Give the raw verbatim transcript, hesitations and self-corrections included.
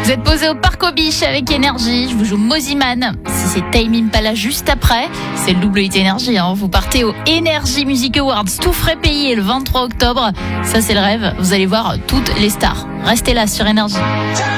Vous êtes posé au Parc aux Biches avec Énergie. Je vous joue Moziman. Si c'est Tame Impala juste après, c'est le double hit Énergie. Hein. Vous partez au Energy Music Awards, tout frais payé le vingt-trois octobre. Ça, c'est le rêve. Vous allez voir toutes les stars. Restez là sur Énergie.